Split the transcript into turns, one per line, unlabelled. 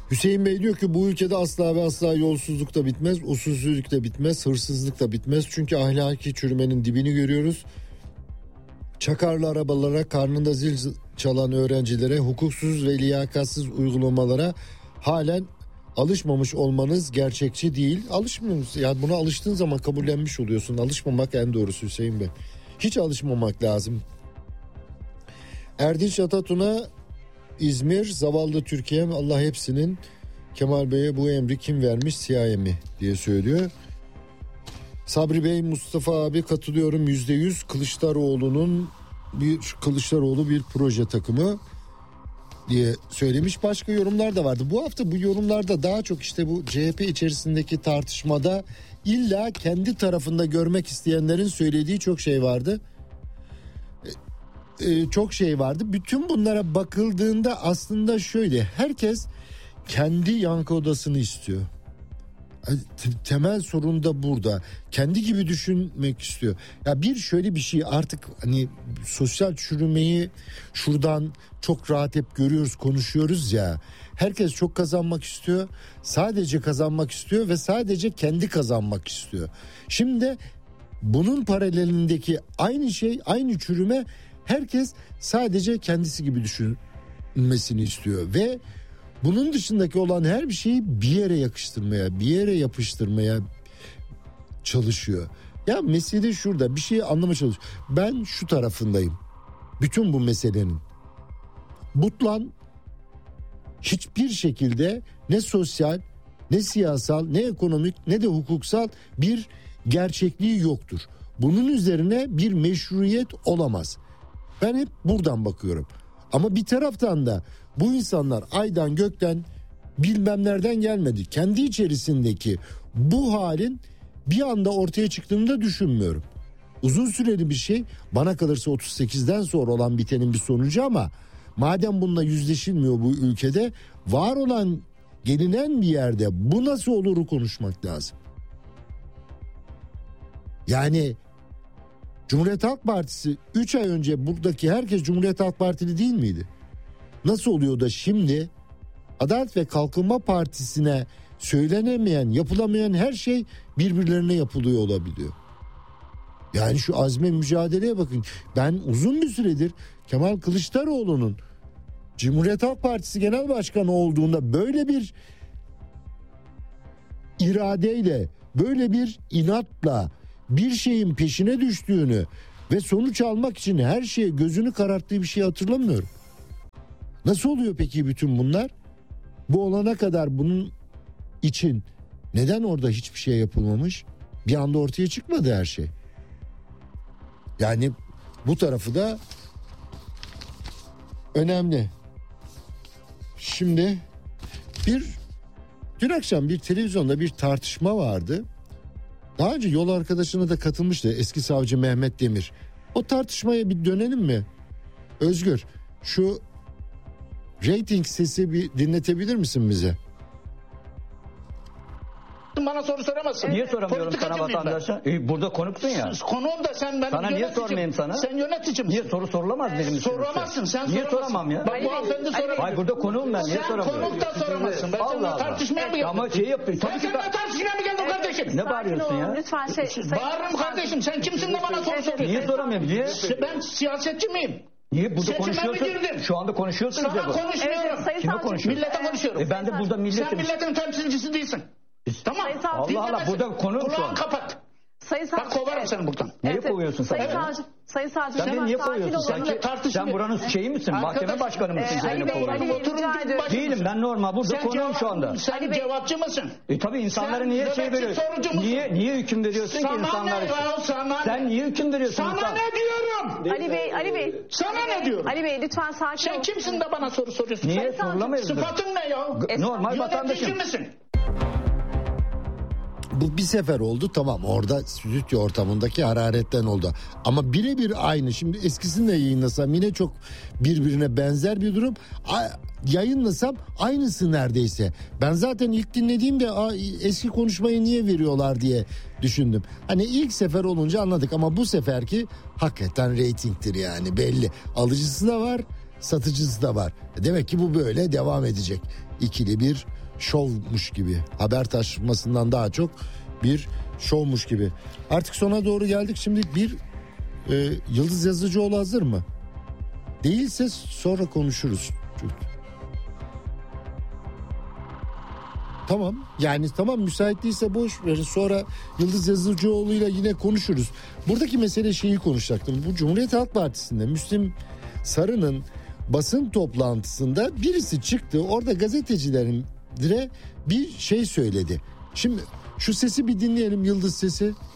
Hüseyin Bey diyor ki bu ülkede asla ve asla yolsuzluk da bitmez, usulsüzlük de bitmez, hırsızlık da bitmez. Çünkü ahlaki çürümenin dibini görüyoruz. Çakarlı arabalara, karnında zil çalan öğrencilere, hukuksuz ve liyakatsız uygulamalara halen alışmamış olmanız gerçekçi değil. Alışmıyoruz. Yani buna alıştığın zaman kabullenmiş oluyorsun. Alışmamak en doğrusu Hüseyin Bey. Hiç alışmamak lazım. Erdinç Atatun'a İzmir, zavallı Türkiye'm, Allah hepsinin, Kemal Bey'e bu emri kim vermiş, CIA mi diye söylüyor. Sabri Bey, Mustafa abi katılıyorum %100. Kılıçdaroğlu bir proje takımı diye söylemiş. Başka yorumlar da vardı. Bu hafta bu yorumlarda daha çok işte bu CHP içerisindeki tartışmada illa kendi tarafında görmek isteyenlerin söylediği çok şey vardı. Bütün bunlara bakıldığında aslında şöyle, herkes kendi yankı odasını istiyor. Temel sorun da burada. Kendi gibi düşünmek istiyor. Ya şöyle bir şey artık, hani sosyal çürümeyi şuradan çok rahat hep görüyoruz, konuşuyoruz ya. Herkes çok kazanmak istiyor. Sadece kazanmak istiyor ve sadece kendi kazanmak istiyor. Şimdi bunun paralelindeki aynı şey, aynı çürüme, herkes sadece kendisi gibi düşünmesini istiyor ve bunun dışındaki olan her bir şeyi bir yere yakıştırmaya, bir yere yapıştırmaya çalışıyor. Ya mesele şurada, bir şeyi anlamaya çalışıyor. Ben şu tarafındayım. Bütün bu meselenin. Butlan hiçbir şekilde ne sosyal, ne siyasal, ne ekonomik, ne de hukuksal bir gerçekliği yoktur. Bunun üzerine bir meşruiyet olamaz. Ben hep buradan bakıyorum. Ama bir taraftan da bu insanlar aydan gökten bilmem nereden gelmedi. Kendi içerisindeki bu halin bir anda ortaya çıktığını da düşünmüyorum. Uzun süreli bir şey, bana kalırsa 38'den sonra olan bitenin bir sonucu, ama madem bununla yüzleşilmiyor bu ülkede, var olan gelinen bir yerde bu nasıl oluru konuşmak lazım. Yani Cumhuriyet Halk Partisi 3 ay önce buradaki herkes Cumhuriyet Halk Partili değil miydi? Nasıl oluyor da şimdi Adalet ve Kalkınma Partisi'ne söylenemeyen, yapılamayan her şey birbirlerine yapılıyor olabiliyor. Yani şu azme, mücadeleye bakın. Ben uzun bir süredir Kemal Kılıçdaroğlu'nun Cumhuriyet Halk Partisi Genel Başkanı olduğunda böyle bir iradeyle, böyle bir inatla bir şeyin peşine düştüğünü ve sonuç almak için her şeye gözünü kararttığı bir şey hatırlamıyorum. Nasıl oluyor peki bütün bunlar? Bu olana kadar bunun için neden orada hiçbir şey yapılmamış? Bir anda ortaya çıkmadı her şey. Yani bu tarafı da önemli. Şimdi dün akşam bir televizyonda bir tartışma vardı. Daha önce yol arkadaşına da katılmıştı, eski savcı Mehmet Demir. O tartışmaya bir dönelim mi? Özgür, şu reyting sesi bir dinletebilir misin bize?
Bana soru soramazsın.
Niye soramıyorum sana vatandaşa? Burada konuksun ya.
Konuğum da sen, ben
sana niye sormayayım sana?
Sen yöneticim.
Niye soru sorulamaz benim için?
Soramazsın sen.
Niye soramam ya?
Bak bu hanımefendi soramaz.
Hayır, burada konuğum ben, niye soramıyorum?
Sen konuk da soramazsın. Ben seninle tartışmaya mı geldim?
Ama yapayım.
Sen seninle tartışmaya mı geldin kardeşim?
Ne bağırıyorsun ya?
Lütfen
Bağırırım kardeşim. Sen kimsin de bana soru soruyorsun?
Niye soramıyorum? Niye?
Ben siyasetçi miyim?
Niye burada
Seçime
konuşuyorsun?
Şu
anda konuşuyorsunuz
ya
ya bu.
Sana konuşmuyorum.
Kime konuşuyorsun?
Millete konuşuyorum.
Ben de burada milletim.
Sen milletin temsilcisi değilsin. Tamam.
Allah Allah, burada konu şu an.
Kulağını kapat. Bak kovarım seni buradan.
Niye kovuyorsun sen?
Sayın Savcı.
Sen niye kovuyorsun? Sen buranın şeyi misin? Mahkeme başkanı mısın? Değilim, ben normal burada konuğum şu anda.
Sen cevapçı mısın?
Tabii insanlara niye şey veriyorsun? Niye hüküm veriyorsun ki insanlar için? Sen niye hüküm veriyorsun?
Sana ne diyorum?
Ali Bey.
Sana ne diyorum?
Ali Bey lütfen sakin ol.
Sen kimsin de bana soru soruyorsun?
Niye sorulamayız?
Sıfatın ne ya?
Normal vatandaşım.
Yönetici misin?
Bu bir sefer oldu, tamam, orada stüdyo ortamındaki hararetten oldu. Ama birebir aynı, şimdi eskisini de yayınlasam yine çok birbirine benzer bir durum. Yayınlasam aynısı neredeyse. Ben zaten ilk dinlediğimde eski konuşmayı niye veriyorlar diye düşündüm. Hani ilk sefer olunca anladık ama bu seferki hakikaten reytingtir yani, belli. Alıcısı da var, satıcısı da var. Demek ki bu böyle devam edecek. İkili bir şovmuş gibi. Haber taşımasından daha çok bir şovmuş gibi. Artık sona doğru geldik. Şimdi bir Yıldız Yazıcıoğlu hazır mı? Değilse sonra konuşuruz. Tamam, yani tamam, müsait değilse boş verin, sonra Yıldız Yazıcıoğlu'yla yine konuşuruz. Buradaki mesele şeyi konuşacaktım. Bu Cumhuriyet Halk Partisi'nde Müslim Sarı'nın basın toplantısında birisi çıktı. Orada gazetecilere bir şey söyledi. Şimdi şu sesi bir dinleyelim, Yıldız sesi.